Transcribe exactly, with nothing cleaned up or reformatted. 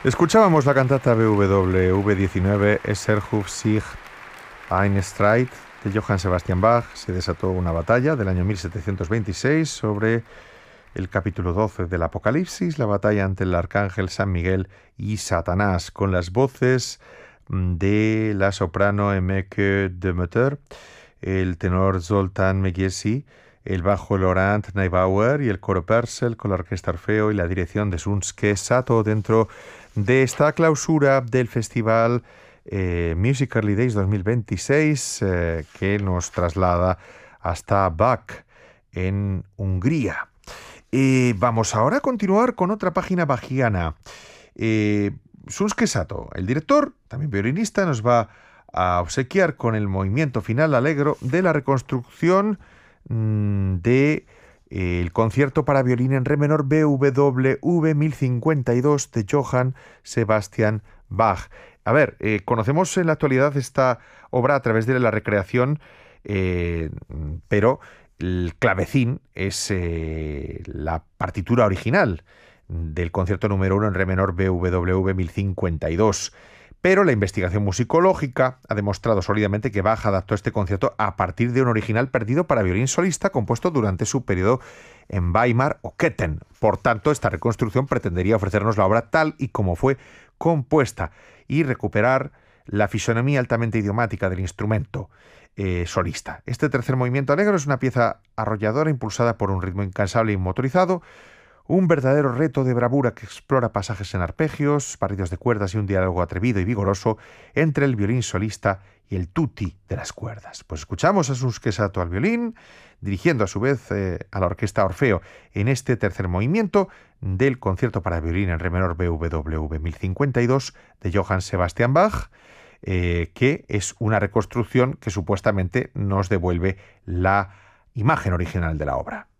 Escuchábamos la cantata B W V diecinueve Esserhof sich ein Streit de Johann Sebastian Bach. Se desató una batalla del año mil setecientos veintiséis sobre el capítulo doce del Apocalipsis, la batalla ante el arcángel San Miguel y Satanás, con las voces de la soprano Emmeke Demeter, el tenor Zoltán Megiesi, el bajo Laurent Neubauer y el coro Purcell con la orquesta Orfeo y la dirección de Shunsuke Sato dentro de esta clausura del festival eh, Music Early Days dos mil veintiséis eh, que nos traslada hasta Bach en Hungría. Eh, vamos ahora a continuar con otra página bachiana. Eh, Shunsuke Sato, el director, también violinista, nos va a obsequiar con el movimiento final alegro de la reconstrucción de eh, el concierto para violín en re menor B W V mil cincuenta y dos de Johann Sebastian Bach. A ver, eh, conocemos en la actualidad esta obra a través de la recreación, eh, pero el clavecín es eh, la partitura original del concierto número uno en re menor B W V mil cincuenta y dos. Pero la investigación musicológica ha demostrado sólidamente que Bach adaptó este concierto a partir de un original perdido para violín solista compuesto durante su periodo en Weimar o Köthen. Por tanto, esta reconstrucción pretendería ofrecernos la obra tal y como fue compuesta y recuperar la fisonomía altamente idiomática del instrumento eh, solista. Este tercer movimiento alegro es una pieza arrolladora impulsada por un ritmo incansable y motorizado, un verdadero reto de bravura que explora pasajes en arpegios, barridos de cuerdas y un diálogo atrevido y vigoroso entre el violín solista y el tutti de las cuerdas. Pues escuchamos a Shunsuke Sato al violín, dirigiendo a su vez eh, a la orquesta Orfeo en este tercer movimiento del concierto para violín en re menor B W V mil cincuenta y dos de Johann Sebastian Bach, eh, que es una reconstrucción que supuestamente nos devuelve la imagen original de la obra.